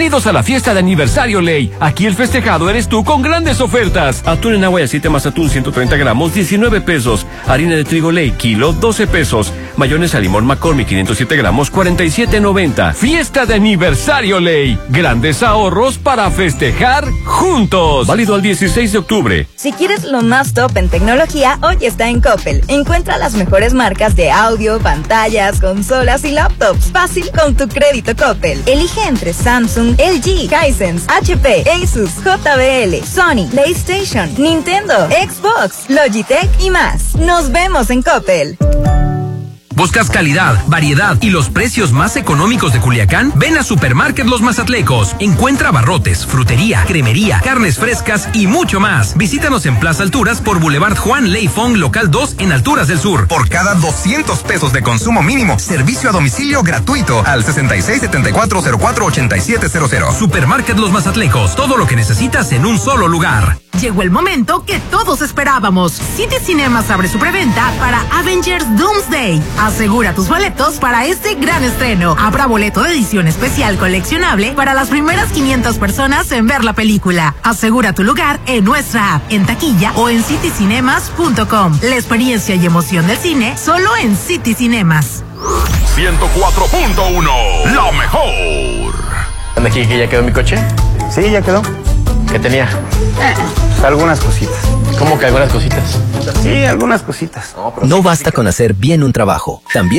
Bienvenidos a la fiesta de aniversario Ley. Aquí el festejado eres tú con grandes ofertas. Atún en agua y aceite más atún 130 gramos, 19 pesos. Harina de trigo Ley, kilo, 12 pesos. Mayonesa limón McCormick 507 gramos, 47.90. Fiesta de aniversario Ley. Grandes ahorros para festejar juntos. Válido al 16 de octubre. Si quieres lo más top en tecnología, hoy está en Coppel. Encuentra las mejores marcas de audio, pantallas, consolas y laptops. Fácil con tu crédito Coppel. Elige entre Samsung, LG, Hisense, HP, Asus, JBL, Sony, PlayStation, Nintendo, Xbox, Logitech y más. Nos vemos en Coppel. ¿Buscas calidad, variedad y los precios más económicos de Culiacán? Ven a Supermarket Los Mazatlecos. Encuentra abarrotes, frutería, cremería, carnes frescas y mucho más. Visítanos en Plaza Alturas por Boulevard Juan Leifong, local 2 en Alturas del Sur. Por cada 200 pesos de consumo mínimo, servicio a domicilio gratuito al 6674048700. Supermarket Los Mazatlecos. Todo lo que necesitas en un solo lugar. Llegó el momento que todos esperábamos. City Cinemas abre su preventa para Avengers Doomsday. Asegura tus boletos para este gran estreno. Habrá boleto de edición especial coleccionable para las primeras 500 personas en ver la película. Asegura tu lugar en nuestra app, en taquilla o en citycinemas.com. La experiencia y emoción del cine solo en City Cinemas. 104.1, la mejor. ¿Aquí que ya quedó mi coche? Sí, ya quedó. ¿Qué tenía? Algunas cositas. ¿Cómo que algunas cositas? Sí, algunas cositas. No basta con hacer bien un trabajo. También